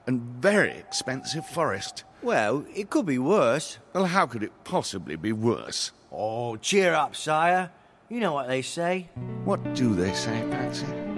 and very expensive forest. Well, it could be worse. Well, how could it possibly be worse? Oh, cheer up, sire. You know what they say. What do they say, Patsy?